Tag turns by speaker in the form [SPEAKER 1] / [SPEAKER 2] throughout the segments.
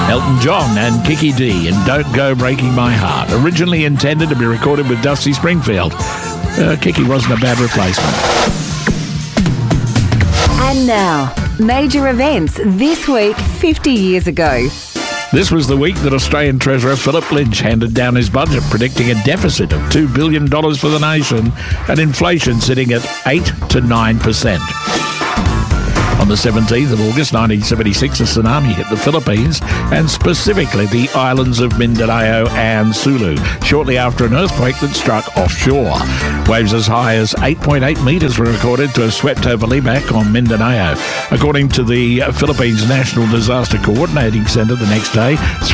[SPEAKER 1] Elton John and Kiki D in Don't Go Breaking My Heart. Originally intended to be recorded with Dusty Springfield. Kiki wasn't a bad replacement.
[SPEAKER 2] And now, major events this week 50 years ago.
[SPEAKER 1] This was the week that Australian Treasurer Philip Lynch handed down his budget, predicting a deficit of $2 billion for the nation and inflation sitting at 8 to 9%. On the 17th of August 1976, a tsunami hit the Philippines and specifically the islands of Mindanao and Sulu, shortly after an earthquake that struck offshore. Waves as high as 8.8 metres were recorded to have swept over Libac on Mindanao. According to the Philippines National Disaster Coordinating Centre the next day,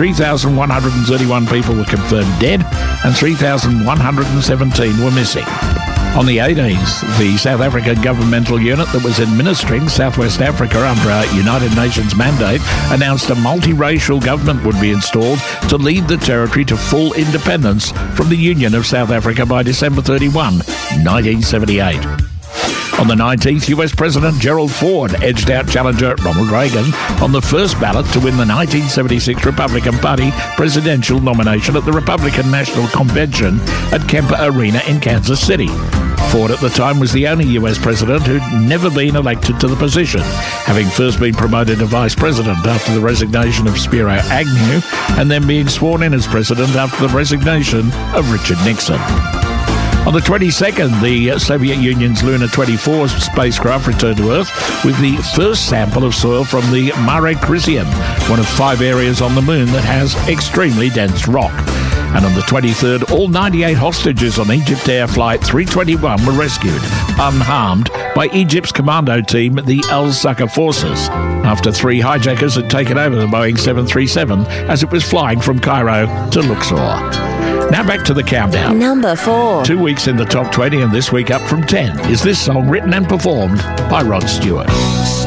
[SPEAKER 1] 3,131 people were confirmed dead and 3,117 were missing. On the 18th, the South African governmental unit that was administering Southwest Africa under a United Nations mandate announced a multiracial government would be installed to lead the territory to full independence from the Union of South Africa by December 31, 1978. On the 19th, US President Gerald Ford edged out challenger Ronald Reagan on the first ballot to win the 1976 Republican Party presidential nomination at the Republican National Convention at Kemper Arena in Kansas City. Ford at the time was the only US president who'd never been elected to the position, having first been promoted to vice president after the resignation of Spiro Agnew and then being sworn in as president after the resignation of Richard Nixon. On the 22nd, the Soviet Union's Luna 24 spacecraft returned to Earth with the first sample of soil from the Mare Crisium, one of 5 areas on the moon that has extremely dense rock. And on the 23rd, all 98 hostages on Egyptair Flight 321 were rescued, unharmed, by Egypt's commando team, the Al-Saqqa Forces, after 3 hijackers had taken over the Boeing 737 as it was flying from Cairo to Luxor. Now back to the countdown.
[SPEAKER 2] Number 4.
[SPEAKER 1] 2 weeks in the top 20 and this week up from 10 is this song written and performed by Rod Stewart.